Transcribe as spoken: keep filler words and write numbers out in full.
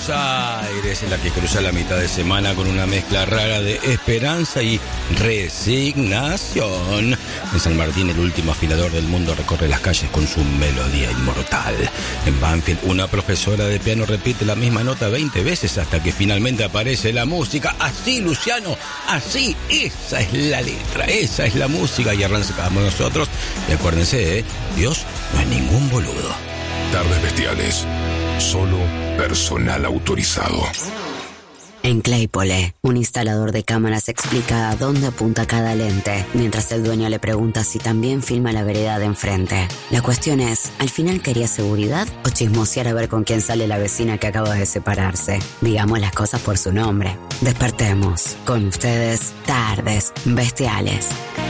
Buenos Aires, en la que cruza la mitad de semana con una mezcla rara de esperanza y resignación. En San Martín, el último afilador del mundo recorre las calles con su melodía inmortal. En Banfield, una profesora de piano repite la misma nota veinte veces hasta que finalmente aparece la música. Así, Luciano, así, esa es la letra, esa es la música, y arrancamos nosotros. Y acuérdense, ¿eh? Dios no es ningún boludo. Tardes Bestiales, solo personal autorizado. En Claypole, un instalador de cámaras explica a dónde apunta cada lente, mientras el dueño le pregunta si también filma la vereda de enfrente. La cuestión es, ¿al final quería seguridad o chismosear a ver con quién sale la vecina que acaba de separarse? Digamos las cosas por su nombre. Despertemos. Con ustedes, Tardes Bestiales.